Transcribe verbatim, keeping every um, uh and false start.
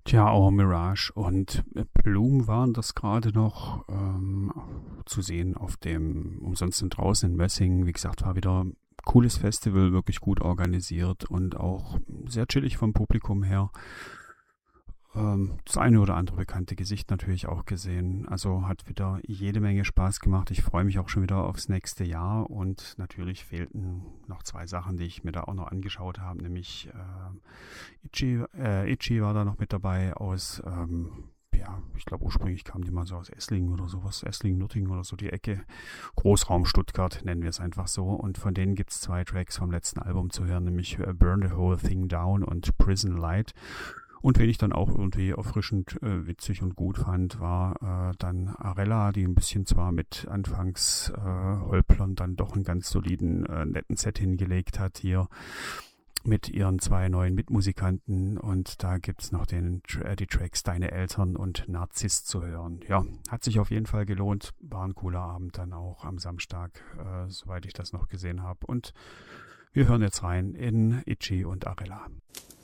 Tja, auch Mirage und Bloom waren das gerade noch ähm, zu sehen auf dem Umsonst sind draußen in Messingen. Wie gesagt, war wieder ein cooles Festival, wirklich gut organisiert und auch sehr chillig vom Publikum her. Ähm, das eine oder andere bekannte Gesicht natürlich auch gesehen. Also hat wieder jede Menge Spaß gemacht. Ich freue mich auch schon wieder aufs nächste Jahr und natürlich fehlten noch zwei Sachen, die ich mir da auch noch angeschaut habe, nämlich äh, Itchy, äh, Itchy war da noch mit dabei aus, ähm, ja, ich glaube ursprünglich kamen die mal so aus Esslingen oder sowas, Esslingen, Nürtingen oder so die Ecke. Großraum Stuttgart nennen wir es einfach so. Und von denen gibt es zwei Tracks vom letzten Album zu hören, nämlich äh, Burn the Whole Thing Down und Prison Light. Und wen ich dann auch irgendwie erfrischend äh, witzig und gut fand, war äh, dann Arella, die ein bisschen zwar mit anfangs äh, Holplern dann doch einen ganz soliden, äh, netten Set hingelegt hat hier mit ihren zwei neuen Mitmusikanten. Und da gibt's noch den, äh, die Tracks Deine Eltern und Narzisst zu hören. Ja, hat sich auf jeden Fall gelohnt. War ein cooler Abend dann auch am Samstag, äh, soweit ich das noch gesehen habe. Und wir hören jetzt rein in Itchy und Arella.